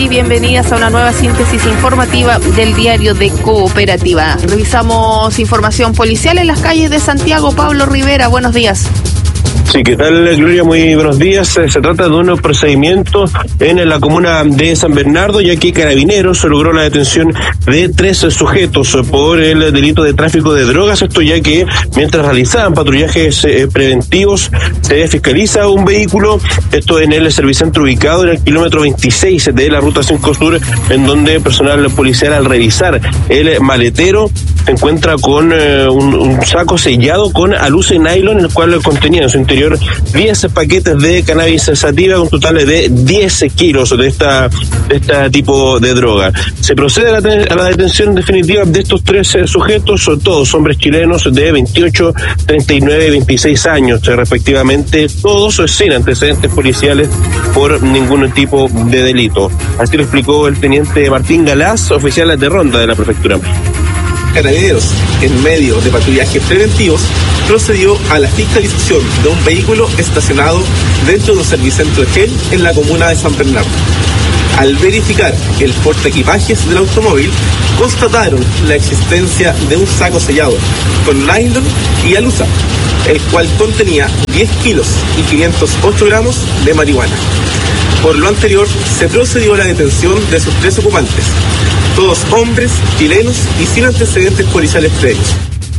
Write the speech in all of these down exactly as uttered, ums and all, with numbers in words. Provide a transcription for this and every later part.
Y bienvenidas a una nueva síntesis informativa del diario de Cooperativa. Revisamos información policial en las calles de Santiago. Pablo Rivera, buenos días. Sí, ¿qué tal, Gloria? Muy buenos días. Se trata de un procedimiento en la comuna de San Bernardo, ya que Carabineros logró la detención de tres sujetos por el delito de tráfico de drogas. Esto ya que mientras realizaban patrullajes eh, preventivos se fiscaliza un vehículo, esto en el servicentro ubicado en el kilómetro veintiséis de la ruta cinco Sur, en donde personal policial al revisar el maletero se encuentra con eh, un, un saco sellado con aluce nylon, el cual contenía en su interior diez paquetes de cannabis sativa, un total de diez kilos de esta de este tipo de droga. Se procede a la, a la detención definitiva de estos tres eh, sujetos, son todos hombres chilenos de veintiocho, treinta y nueve y veintiséis años, eh, respectivamente, todos sin antecedentes policiales por ningún tipo de delito. Así lo explicó el teniente Martín Galás, oficial de ronda de la prefectura. Carabineros, en medio de patrullajes preventivos, procedió a la fiscalización de un vehículo estacionado dentro de un servicentro G E L en la comuna de San Bernardo. Al verificar el portaequipajes del automóvil, constataron la existencia de un saco sellado con nylon y alusa, el cual contenía diez kilos y quinientos ocho gramos de marihuana. Por lo anterior, se procedió a la detención de sus tres ocupantes, todos hombres, chilenos y sin antecedentes policiales previos.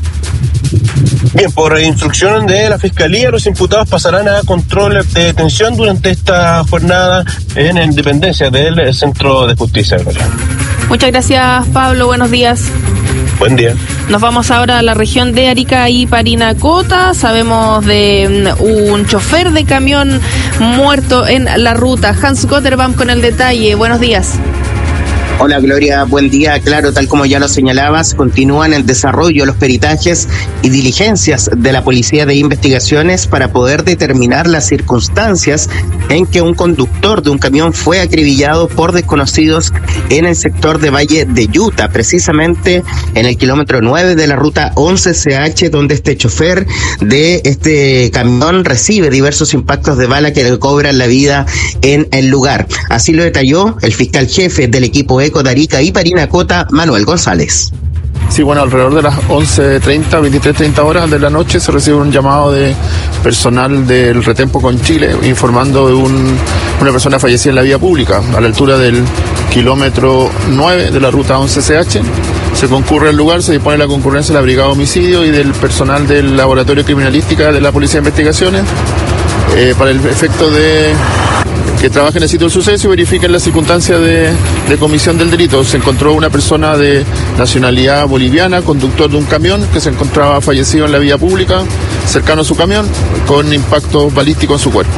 Bien, por instrucción de la Fiscalía, los imputados pasarán a control de detención durante esta jornada en Independencia del Centro de Justicia. Muchas gracias, Pablo. Buenos días. Buen día. Nos vamos ahora a la región de Arica y Parinacota. Sabemos de un chofer de camión muerto en la ruta. Hans Gotterbaum con el detalle. Buenos días. Hola Gloria, buen día. Claro, tal como ya lo señalabas, continúan en desarrollo los peritajes y diligencias de la Policía de Investigaciones para poder determinar las circunstancias en que un conductor de un camión fue acribillado por desconocidos en el sector de Valle de Yuta, precisamente en el kilómetro nueve de la ruta once C H, donde este chofer de este camión recibe diversos impactos de bala que le cobran la vida en el lugar. Así lo detalló el fiscal jefe del equipo ECO de Arica y Parinacota, Manuel González. Sí, bueno, alrededor de las once treinta, veintitrés treinta horas de la noche se recibe un llamado de personal del Retempo con Chile informando de un, una persona fallecida en la vía pública a la altura del kilómetro nueve de la ruta once C H. Se concurre al lugar, se dispone la concurrencia de la Brigada de Homicidio y del personal del Laboratorio Criminalística de la Policía de Investigaciones eh, para el efecto de que trabajen en el sitio del suceso y verifiquen las circunstancias de, de comisión del delito. Se encontró una persona de nacionalidad boliviana, conductor de un camión, que se encontraba fallecido en la vía pública, cercano a su camión, con impacto balístico en su cuerpo.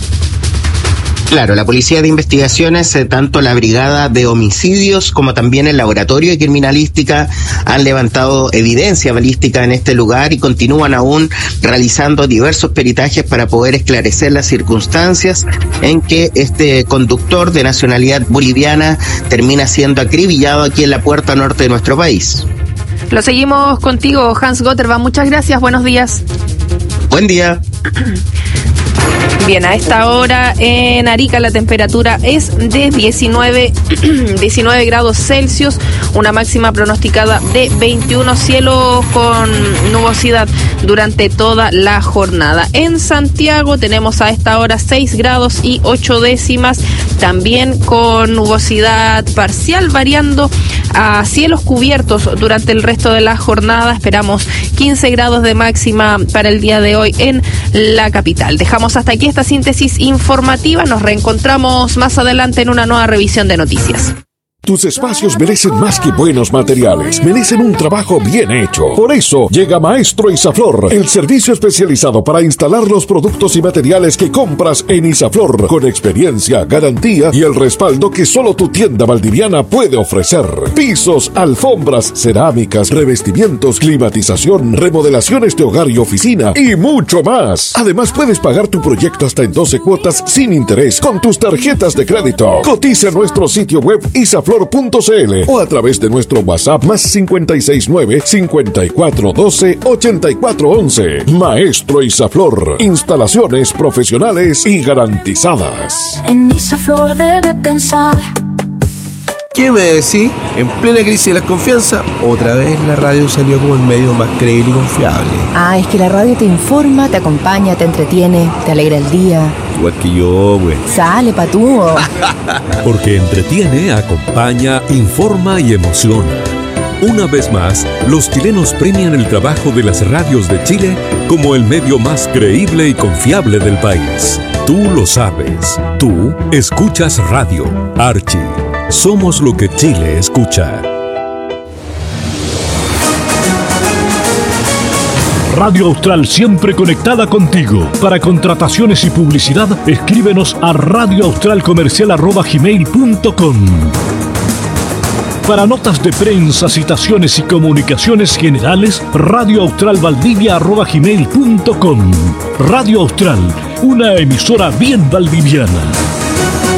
Claro, la Policía de Investigaciones, eh, tanto la Brigada de Homicidios como también el Laboratorio de Criminalística han levantado evidencia balística en este lugar y continúan aún realizando diversos peritajes para poder esclarecer las circunstancias en que este conductor de nacionalidad boliviana termina siendo acribillado aquí en la puerta norte de nuestro país. Lo seguimos contigo, Hans Gotterbaum. Muchas gracias, buenos días. Buen día. Bien, a esta hora en Arica la temperatura es de diecinueve, diecinueve grados Celsius, una máxima pronosticada de veintiuno, cielos con nubosidad durante toda la jornada. En Santiago tenemos a esta hora seis grados y ocho décimas, también con nubosidad parcial variando a cielos cubiertos durante el resto de la jornada. Esperamos quince grados de máxima para el día de hoy en la capital. Dejamos hasta aquí esta síntesis informativa. Nos reencontramos más adelante en una nueva revisión de noticias. Tus espacios merecen más que buenos materiales, merecen un trabajo bien hecho. Por eso llega Maestro Isaflor, el servicio especializado para instalar los productos y materiales que compras en Isaflor, con experiencia, garantía y el respaldo que solo tu tienda valdiviana puede ofrecer. Pisos, alfombras, cerámicas, revestimientos, climatización, remodelaciones de hogar y oficina y mucho más. Además puedes pagar tu proyecto hasta en doce cuotas sin interés con tus tarjetas de crédito. Cotiza en nuestro sitio web isaflor punto c l o a través de nuestro WhatsApp más cinco seis nueve, cinco cuatro uno dos, ocho cuatro uno uno. Maestro Isaflor, instalaciones profesionales y garantizadas. En Isaflor debe pensar ¿Qué me decís? En plena crisis de la confianza, otra vez la radio salió como el medio más creíble y confiable. Ah, es que la radio te informa, te acompaña, te entretiene, te alegra el día. Igual que yo, güey. Sale, patúo. Porque entretiene, acompaña, informa y emociona. Una vez más, los chilenos premian el trabajo de las radios de Chile como el medio más creíble y confiable del país. Tú lo sabes. Tú escuchas radio. Archie. Somos lo que Chile escucha. Radio Austral, siempre conectada contigo. Para contrataciones y publicidad, escríbenos a radioaustralcomercial arroba gmail punto com. Para notas de prensa, citaciones y comunicaciones generales, radioaustralvaldivia arroba gmail punto com. Radio Austral, una emisora bien valdiviana.